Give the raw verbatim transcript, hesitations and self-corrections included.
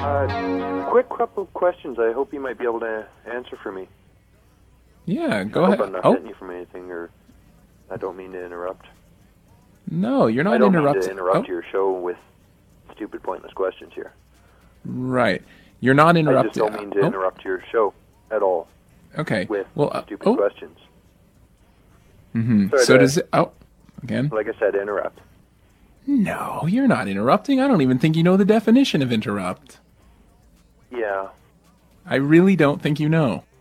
Uh, quick couple of questions. I hope you might be able to answer for me. Yeah, go I ahead. hope I'm not Oh, hitting you from anything, or I don't mean to interrupt. no, you're not I don't interrupting. mean to interrupt oh, your show with stupid, pointless questions here. Right. You're not I interrupting. just don't mean to oh, interrupt your show at all okay. with Well, uh, stupid oh. questions. Mm-hmm. Sorry So to- does it? Oh, again. Like I said, interrupt. No, you're not interrupting. I don't even think you know the definition of interrupt. Yeah. I really don't think you know.